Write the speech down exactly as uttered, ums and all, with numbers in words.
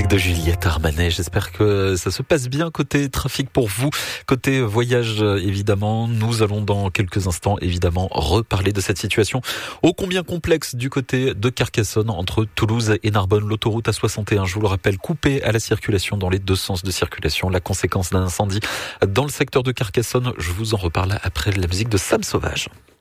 musique de Juliette Armanet. J'espère que ça se passe bien côté trafic pour vous, côté voyage évidemment. Nous allons dans quelques instants évidemment reparler de cette situation ô combien complexe du côté de Carcassonne entre Toulouse et Narbonne. L'autoroute A soixante et un, je vous le rappelle, coupée à la circulation dans les deux sens de circulation. La conséquence d'un incendie dans le secteur de Carcassonne. Je vous en reparle après la musique de Sam Sauvage.